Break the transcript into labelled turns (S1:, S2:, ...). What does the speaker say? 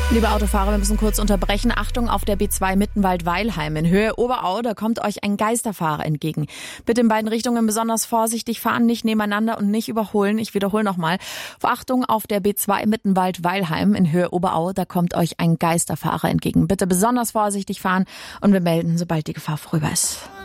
S1: Liebe Autofahrer, wir müssen kurz unterbrechen. Achtung, auf der B2 Mittenwald-Weilheim in Höhe Oberau, da kommt euch ein Geisterfahrer entgegen. Bitte in beiden Richtungen besonders vorsichtig fahren, nicht nebeneinander und nicht überholen. Ich wiederhole nochmal. Achtung, auf der B2 Mittenwald-Weilheim in Höhe Oberau, da kommt euch ein Geisterfahrer entgegen. Bitte besonders vorsichtig fahren und wir melden, sobald die Gefahr vorüber ist.